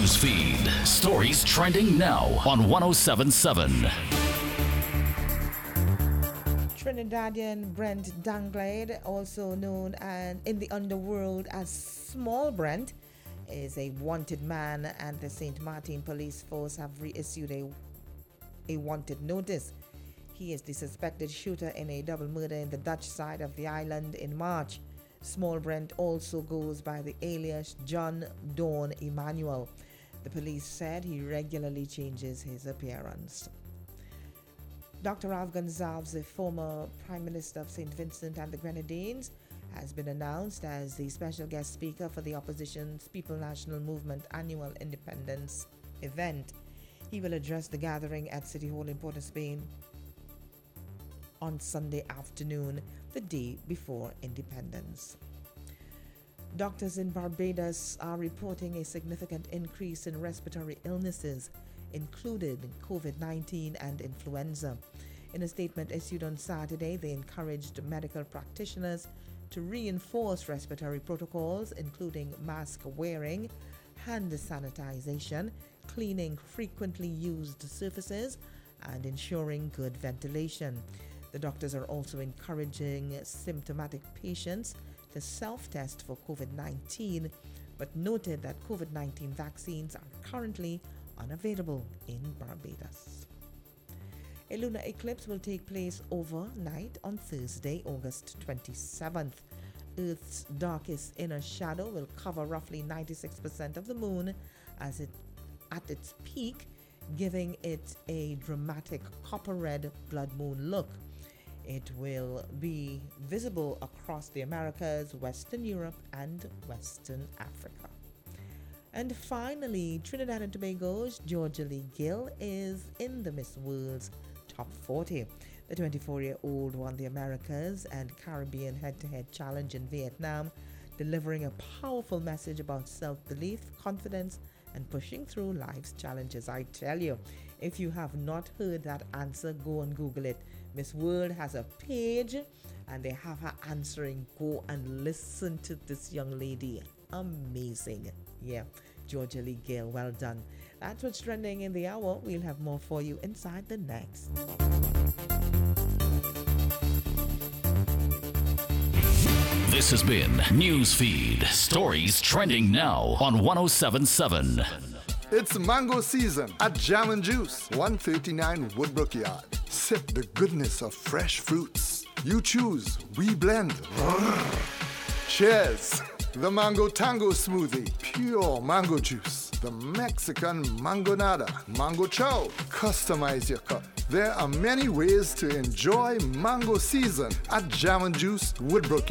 News feed. Stories trending now on 1077. Trinidadian Brent Danglade, also known in the underworld as Small Brent, is a wanted man, and the St. Martin Police Force have reissued a wanted notice. He is the suspected shooter in a double murder in the Dutch side of the island in March. Small Brent also goes by the alias John Dawn Emmanuel. The police said he regularly changes his appearance. Dr. Ralph Gonsalves, the former Prime Minister of St. Vincent and the Grenadines, has been announced as the special guest speaker for the opposition's People National Movement annual independence event. He will address the gathering at City Hall in Port of Spain on Sunday afternoon, the day before independence. Doctors in Barbados are reporting a significant increase in respiratory illnesses, including COVID-19 and influenza. In a statement issued on Saturday, they encouraged medical practitioners to reinforce respiratory protocols, including mask wearing, hand sanitization, cleaning frequently used surfaces, and ensuring good ventilation. The doctors are also encouraging symptomatic patients to self-test for COVID-19, but noted that COVID-19 vaccines are currently unavailable in Barbados. A lunar eclipse will take place overnight on Thursday, August 27th. Earth's darkest inner shadow will cover roughly 96% of the moon at its peak, giving it a dramatic copper-red blood moon look. It will be visible across the Americas, Western Europe, and Western Africa. And finally, Trinidad and Tobago's Georgia Lee Gill is in the Miss World's top 40. The 24-year-old won the Americas and Caribbean head-to-head challenge in Vietnam, delivering a powerful message about self-belief, confidence, and pushing through life's challenges. I tell you, if you have not heard that answer, go and Google it. Miss World has a page and they have her answering. Go and listen to this young lady. Amazing. Yeah, Georgia Lee Gill, well done. That's what's trending in the hour. We'll have more for you inside the next. This has been Newsfeed. Stories trending now on 1077. It's mango season at Jam and Juice, 139 Woodbrook Yard. Sip the goodness of fresh fruits. You choose, we blend. Cheers! The Mango Tango Smoothie, pure mango juice. The Mexican Mangonada, Mango Chow. Customize your cup. There are many ways to enjoy mango season at Jam and Juice, Woodbrook